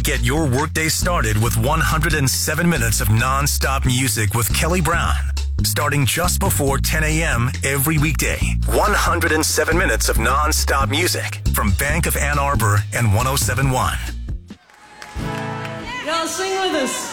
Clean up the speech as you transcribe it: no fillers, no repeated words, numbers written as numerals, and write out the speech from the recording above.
Get your workday started with 107 minutes of non-stop music with Kelly Brown. Starting just before 10 a.m. every weekday. 107 minutes of non-stop music from Bank of Ann Arbor and 107.1. Y'all sing with us.